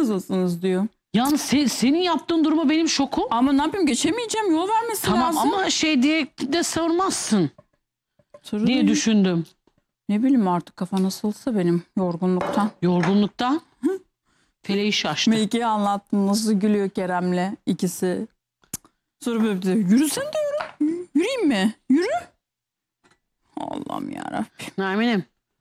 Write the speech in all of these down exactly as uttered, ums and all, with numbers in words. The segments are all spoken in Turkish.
hızlısınız diyor. Yani se senin yaptığın duruma benim şokum. Ama ne yapayım, geçemeyeceğim, yol vermesi Tamam lazım. ama şey diye de sormazsın Tırı diye değil. düşündüm. Ne bileyim artık, kafa nasılsa benim yorgunluktan. Yorgunluktan feleği şaştı. Melike'ye anlattım nasıl gülüyor Kerem'le ikisi. Sonra böyle diyor, yürüsene diyorum. Yürüyeyim mi? Yürü. Allah'ım yarabbim. Nermin'im.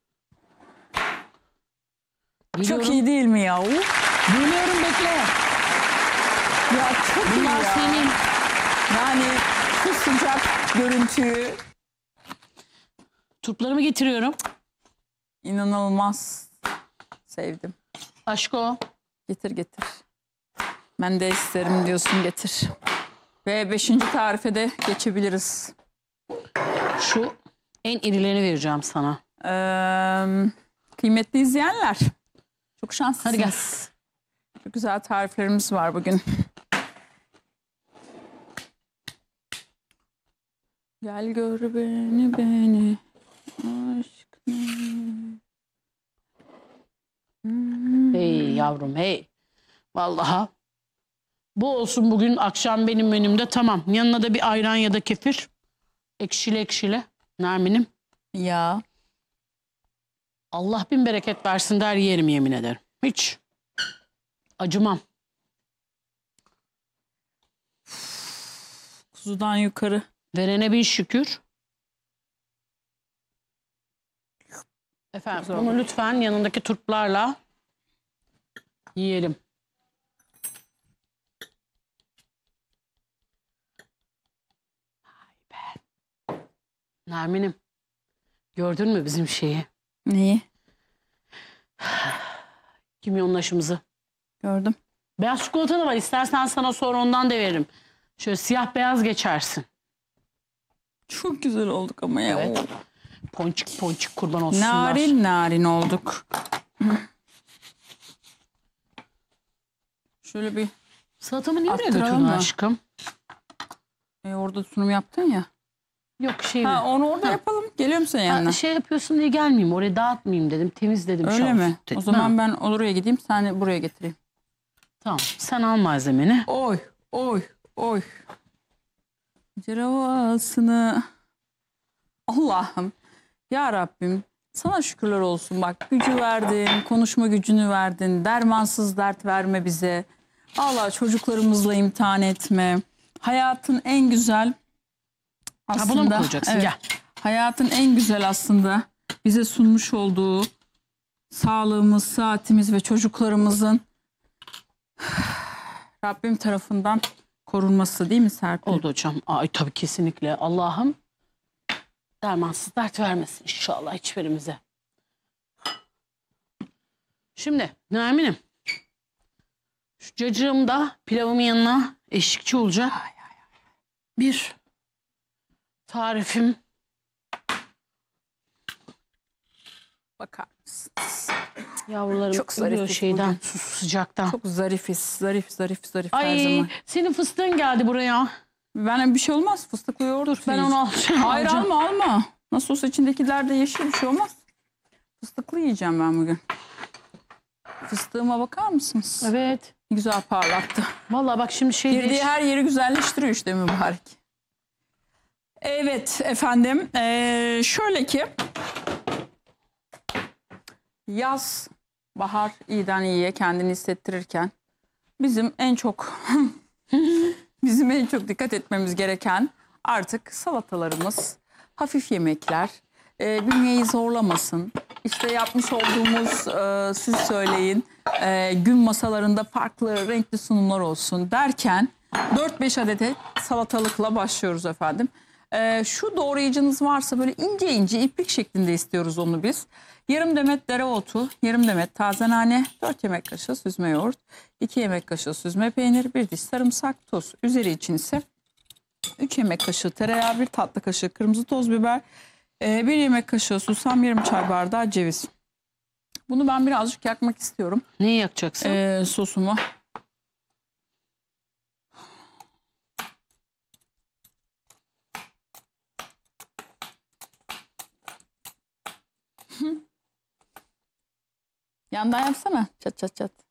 Çok iyi değil mi ya? Geliyorum, bekle. Ya çok iyi Bunlar ya. senin. Yani şu sıcak görüntüyü Turplarımı getiriyorum. inanılmaz sevdim. Aşko. Getir getir. Ben de isterim diyorsun, getir. Ve beşinci tarife de geçebiliriz. Şu en irilerini vereceğim sana. Ee, kıymetli izleyenler, çok şanslısınız. Hadi gel. Çok güzel tariflerimiz var bugün. Gel gör beni beni aşkına. Hey yavrum hey. Vallahi bu olsun bugün akşam benim menümde, tamam. Yanına da bir ayran ya da kefir. Ekşili ekşili. Nermin'im. Ya Allah bin bereket versin der yerim, yemin ederim. Hiç acımam. kuzudan yukarı. Verene bin şükür. Efendim Güzel bunu oldu. lütfen yanındaki turplarla yiyelim. Vay be. Nermin'im. Gördün mü bizim şeyi? Neyi? Kimyonlaşımızı. Gördüm. Beyaz çikolata da var. İstersen sana sonra ondan da veririm. Şöyle siyah beyaz geçersin. Çok güzel olduk ama ya. Evet. Ponçik ponçik kurban olsunlar. Narin narin olduk. Şöyle bir Salatamı niye oraya Arttıralım götürdün mı? aşkım? e, orada sunum yaptın ya. Yok şey Ha, mi? onu orada Ha. yapalım. Geliyorum senin Ha, yanına. şey yapıyorsun diye gelmeyeyim. Oraya dağıtmayayım dedim. Temizledim. Öyle şans mi? dedim. O zaman Ha, ben oraya gideyim, sen de buraya getireyim. tamam. Sen al malzemeni. Oy, oy, oy. Ceravasını. Allah'ım. Ya Rabbim. Sana şükürler olsun. Bak, gücü verdin, konuşma gücünü verdin. Dermansız dert verme bize. Allah, çocuklarımızla imtihan etme. Hayatın en güzel aslında. Ha, buna mı koyacaksın? Evet, Gel. hayatın en güzel aslında bize sunmuş olduğu sağlığımız, saatimiz ve çocuklarımızın Rabbim tarafından korunması, değil mi Serpil? Oldu hocam. Ay tabii kesinlikle. Allah'ım dermansız dert vermesin inşallah hiçbirimize. Şimdi Nermin'im. Şu cacığım da pilavımın yanına eşlikçi olacak. Bir tarifim. Bakar mısınız? Yavrularım Çok ölüyor zarifiz şeyden, bugün. sus sıcaktan. Çok zarifiz, zarif, zarif, zarif her Ay zaman. senin fıstığın geldi buraya. Bana bir şey olmaz, fıstıklı yoğurt. Dur ben yiyeceğim. onu alacağım. Hayır, alacağım. alma alma. Nasıl olsa içindekiler de yeşil, bir şey olmaz. Fıstıklı yiyeceğim ben bugün. Fıstığıma bakar mısınız? Evet. Ne güzel parlattı. Vallahi bak şimdi şey Girdiği değiş- her yeri güzelleştiriyor işte mübarek. Evet efendim. Ee, şöyle ki yaz, bahar iyiden iyiye kendini hissettirirken bizim en çok bizim en çok dikkat etmemiz gereken artık salatalarımız, hafif yemekler, e, bünyeyi zorlamasın. İşte yapmış olduğumuz e, siz söyleyin e, gün masalarında farklı renkli sunumlar olsun derken dört beş adet salatalıkla başlıyoruz efendim. E, şu doğrayıcınız varsa böyle ince ince iplik şeklinde istiyoruz onu biz. Yarım demet dereotu, yarım demet taze nane, dört yemek kaşığı süzme yoğurt, iki yemek kaşığı süzme peynir, bir diş sarımsak, tuz. Üzeri için ise üç yemek kaşığı tereyağı, bir tatlı kaşığı kırmızı toz biber, bir yemek kaşığı susam, yarım çay bardağı ceviz. Bunu ben birazcık yakmak istiyorum. Neyi yakacaksın? Ee, sosumu. Yandan yapsana. Çat çat çat.